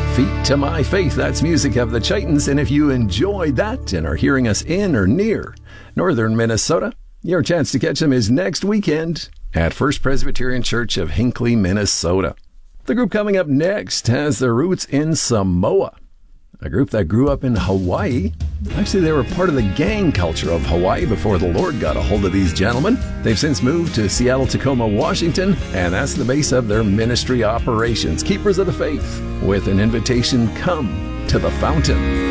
Feet to My Faith. That's music of the Chaitons. And if you enjoyed that and are hearing us in or near northern Minnesota, your chance to catch them is next weekend at First Presbyterian Church of Hinckley, Minnesota. The group coming up next has their roots in Samoa, a group that grew up in Hawaii. Actually, they were part of the gang culture of Hawaii before the Lord got a hold of these gentlemen. They've since moved to Seattle-Tacoma, Washington, and that's the base of their ministry operations. Keepers of the Faith, with an invitation, come to the fountain.